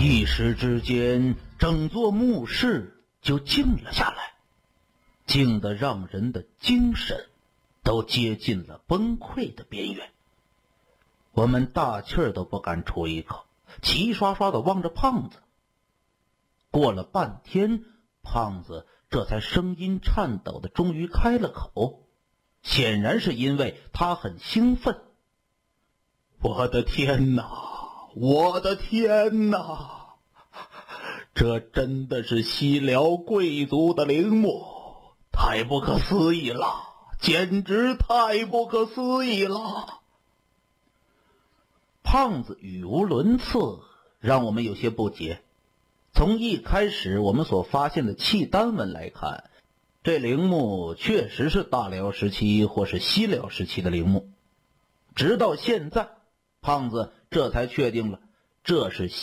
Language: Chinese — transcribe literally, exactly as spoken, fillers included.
一时之间，整座墓室就静了下来，静得让人的精神都接近了崩溃的边缘。我们大气儿都不敢出一口，齐刷刷地望着胖子。过了半天，胖子这才声音颤抖地终于开了口，显然是因为他很兴奋。我的天哪，我的天哪，这真的是西辽贵族的陵墓，太不可思议了，简直太不可思议了。胖子语无伦次，让我们有些不解。从一开始我们所发现的契丹文来看，这陵墓确实是大辽时期或是西辽时期的陵墓。直到现在，胖子这才确定了这是